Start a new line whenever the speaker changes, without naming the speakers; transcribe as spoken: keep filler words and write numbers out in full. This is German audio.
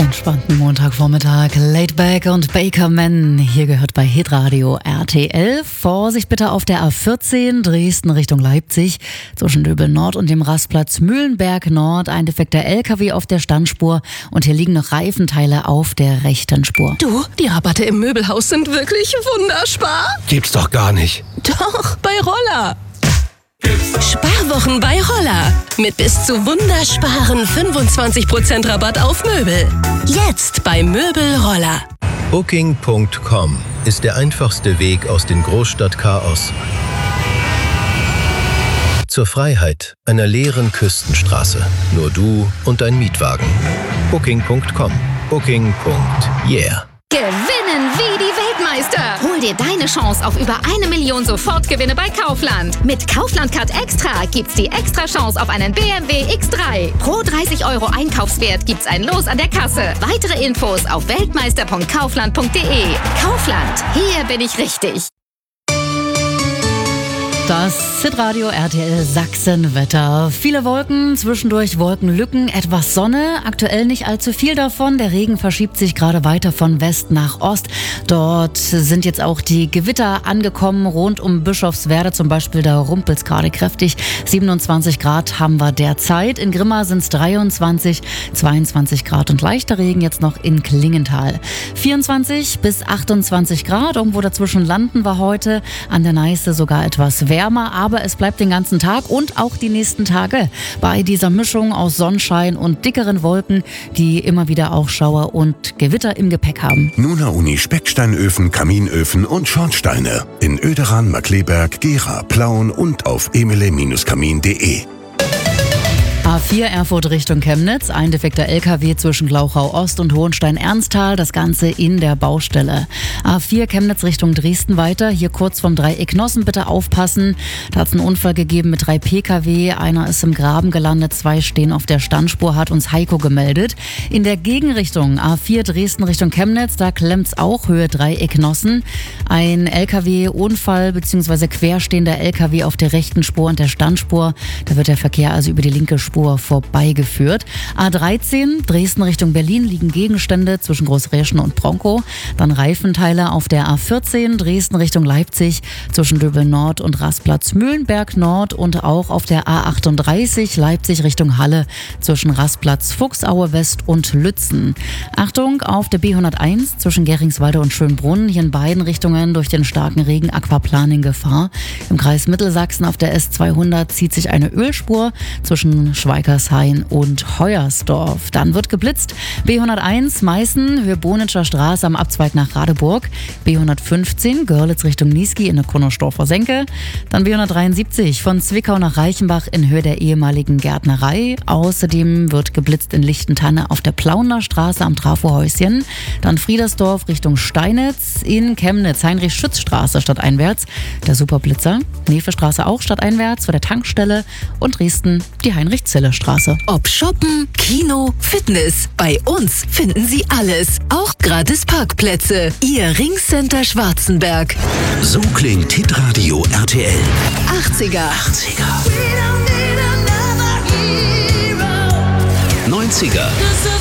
Entspannten Montagvormittag, Laidback und Bakerman. Hier gehört bei Hitradio R T L. Vorsicht bitte auf der A vierzehn, Dresden Richtung Leipzig. Zwischen Döbel Nord und dem Rastplatz Mühlenberg Nord. Ein defekter L K W auf der Standspur. Und hier liegen noch Reifenteile auf der rechten Spur.
Du, die Rabatte im Möbelhaus sind wirklich wunderspar.
Gibt's doch gar nicht.
Doch, bei Roller. Sparwochen bei Roller. Mit bis zu wundersparen fünfundzwanzig Prozent Rabatt auf Möbel. Jetzt bei Möbel Roller.
Booking Punkt com ist der einfachste Weg aus dem Großstadtchaos zur Freiheit einer leeren Küstenstraße. Nur du und dein Mietwagen. Booking Punkt com. Booking. Yeah.
Gewinnen wie die Weltmeister! Hol dir deine Chance auf über eine Million Sofortgewinne bei Kaufland. Mit Kaufland Card Extra gibt's die extra Chance auf einen B M W X drei. Pro dreißig Euro Einkaufswert gibt's ein Los an der Kasse. Weitere Infos auf weltmeister punkt kaufland punkt de. Kaufland, hier bin ich richtig.
Das Hitradio R T L Sachsenwetter. Viele Wolken, zwischendurch Wolkenlücken, etwas Sonne. Aktuell nicht allzu viel davon. Der Regen verschiebt sich gerade weiter von West nach Ost. Dort sind jetzt auch die Gewitter angekommen. Rund um Bischofswerda zum Beispiel, da rumpelt es gerade kräftig. siebenundzwanzig Grad haben wir derzeit. In Grimma sind es dreiundzwanzig, zweiundzwanzig Grad und leichter Regen jetzt noch in Klingenthal. vierundzwanzig bis achtundzwanzig Grad. Irgendwo dazwischen landen wir heute. An der Neiße sogar etwas wärmer, aber es bleibt den ganzen Tag und auch die nächsten Tage bei dieser Mischung aus Sonnenschein und dickeren Wolken, die immer wieder auch Schauer und Gewitter im Gepäck haben.
Nuna Uni Specksteinöfen, Kaminöfen und Schornsteine in Oederan, Markleberg, Gera, Plauen und auf emile Bindestrich kamin punkt de.
A vier Erfurt Richtung Chemnitz, ein defekter L K W zwischen Glauchau Ost und Hohenstein-Ernsthal, das Ganze in der Baustelle. A vier Chemnitz Richtung Dresden weiter, hier kurz vom Dreieck Nossen bitte aufpassen. Da hat es einen Unfall gegeben mit drei P K W, einer ist im Graben gelandet, zwei stehen auf der Standspur, hat uns Heiko gemeldet. In der Gegenrichtung A vier Dresden Richtung Chemnitz, da klemmt's auch, Höhe Dreieck Nossen. Ein L K W-Unfall bzw. querstehender L K W auf der rechten Spur und der Standspur, da wird der Verkehr also über die linke Spur vorbeigeführt. A dreizehn, Dresden Richtung Berlin, liegen Gegenstände zwischen Großräschen und Bronco. Dann Reifenteile auf der A vierzehn, Dresden Richtung Leipzig, zwischen Döbel Nord und Rastplatz Mühlenberg Nord und auch auf der A achtunddreißig, Leipzig Richtung Halle, zwischen Rastplatz Fuchsaue West und Lützen. Achtung, auf der B hunderteins, zwischen Geringswalde und Schönbrunn, hier in beiden Richtungen durch den starken Regen Aquaplaning Gefahr. Im Kreis Mittelsachsen auf der S zweihundert zieht sich eine Ölspur zwischen Schweikershain und Heuersdorf. Dann wird geblitzt. B hunderteins Meißen, Höhe Bonitscher Straße am Abzweig nach Radeburg. B hundertfünfzehn Görlitz Richtung Niesky in der Konnersdorfer Senke. Dann B hundertdreiundsiebzig von Zwickau nach Reichenbach in Höhe der ehemaligen Gärtnerei. Außerdem wird geblitzt in Lichtentanne auf der Plauner Straße am Trafohäuschen. Dann Friedersdorf Richtung Steinitz, in Chemnitz Heinrich-Schütz-Straße stadteinwärts. Der Superblitzer. Nevestraße auch stadteinwärts vor der Tankstelle. Und Dresden die Heinrich-Zille-Straße.
Ob Shoppen, Kino, Fitness, bei uns finden Sie alles. Auch gratis Parkplätze. Ihr Ringcenter Schwarzenberg.
So klingt Hitradio R T L.
achtziger.
achtziger. neunziger.